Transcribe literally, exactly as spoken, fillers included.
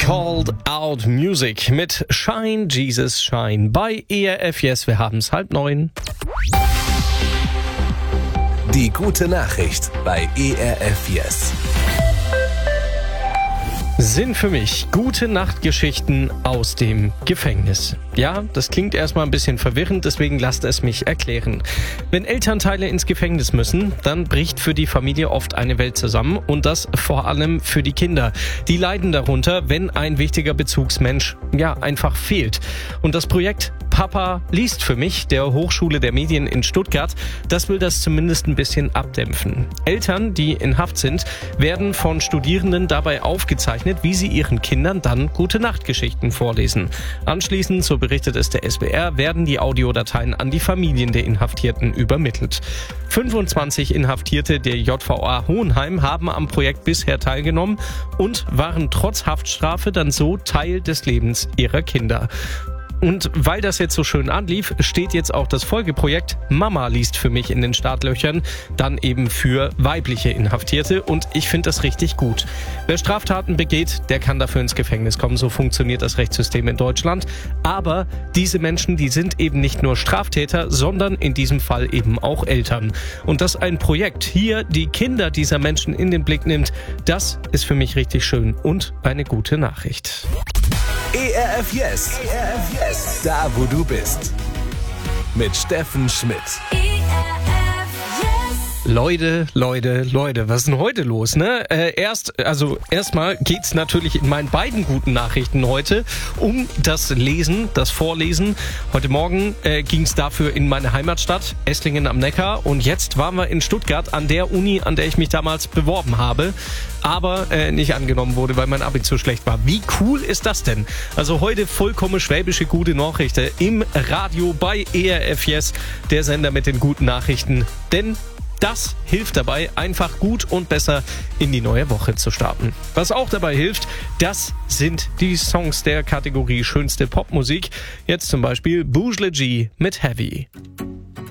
Called Out Music mit Shine, Jesus Shine bei E R F Yes. Wir haben's halb neun. Die gute Nachricht bei E R F Yes. Sind für mich gute Nachtgeschichten aus dem Gefängnis. Ja, das klingt erstmal ein bisschen verwirrend, deswegen lasst es mich erklären. Wenn Elternteile ins Gefängnis müssen, dann bricht für die Familie oft eine Welt zusammen und das vor allem für die Kinder. Die leiden darunter, wenn ein wichtiger Bezugsmensch ja einfach fehlt. Und das Projekt Papa liest für mich der Hochschule der Medien in Stuttgart, das will das zumindest ein bisschen abdämpfen. Eltern, die in Haft sind, werden von Studierenden dabei aufgezeichnet, wie sie ihren Kindern dann Gute-Nacht-Geschichten vorlesen. Anschließend, so berichtet es der S W R, werden die Audiodateien an die Familien der Inhaftierten übermittelt. fünfundzwanzig Inhaftierte der J V A Hohenheim haben am Projekt bisher teilgenommen und waren trotz Haftstrafe dann so Teil des Lebens ihrer Kinder. Und weil das jetzt so schön anlief, steht jetzt auch das Folgeprojekt Mama liest für mich in den Startlöchern, dann eben für weibliche Inhaftierte und ich finde das richtig gut. Wer Straftaten begeht, der kann dafür ins Gefängnis kommen, so funktioniert das Rechtssystem in Deutschland. Aber diese Menschen, die sind eben nicht nur Straftäter, sondern in diesem Fall eben auch Eltern. Und dass ein Projekt hier die Kinder dieser Menschen in den Blick nimmt, das ist für mich richtig schön und eine gute Nachricht. E R F Yes. E R F Yes. Da, wo du bist. Mit Steffen Schmidt. Leute, Leute, Leute, was ist denn heute los, ne? Äh, erst, also erstmal geht's natürlich in meinen beiden guten Nachrichten heute um das Lesen, das Vorlesen. Heute Morgen äh, ging's dafür in meine Heimatstadt, Esslingen am Neckar. Und jetzt waren wir in Stuttgart an der Uni, an der ich mich damals beworben habe, aber äh, nicht angenommen wurde, weil mein Abi zu schlecht war. Wie cool ist das denn? Also heute vollkommen schwäbische gute Nachrichten im Radio bei E R F Yes, der Sender mit den guten Nachrichten. Denn das hilft dabei, einfach gut und besser in die neue Woche zu starten. Was auch dabei hilft, das sind die Songs der Kategorie Schönste Popmusik. Jetzt zum Beispiel Bougele G mit Heavy.